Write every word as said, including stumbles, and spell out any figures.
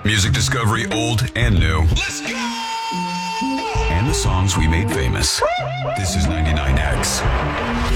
Music discovery, old and new. Let's go! And the songs we made famous. This is ninety-nine X.